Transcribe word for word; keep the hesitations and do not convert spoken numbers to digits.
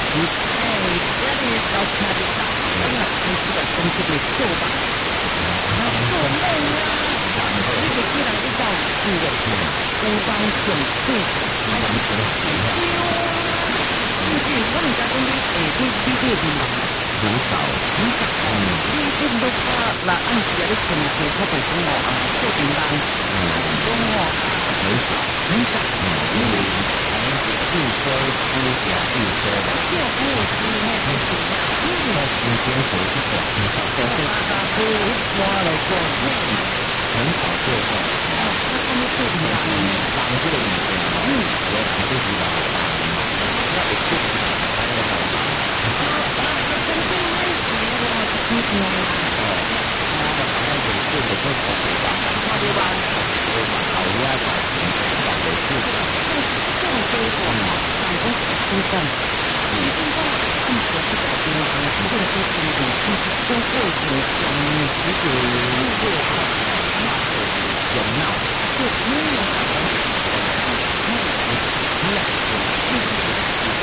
哎，这里老听的大，真的开始的工作的做吧，啊，做梦啊！你就既然你到住的，孤单总是还是很丢啊！就是我们家公司诶，你你这边嘛， 很少， 很少哦，你你都怕那按时啊，你全部靠北方哦啊，做订单，中哦啊， 很少， 很少，因为还是自收自表自收的， 就不我是那个是，嗯， 那时间手是短，很少做爸爸可以抓来做， 很少做到， 哦，那他们做订单， 当这个以前啊， 嗯， 我自己老大，那我自己还有老大， 真正认识我是今天哦，那个好像有这个都可以吧， 花六班， 对吧？好呀，搞钱搞回去的， 这种结果哈，老公心动，你心动按着这个平衡，这个就是你就是都会有想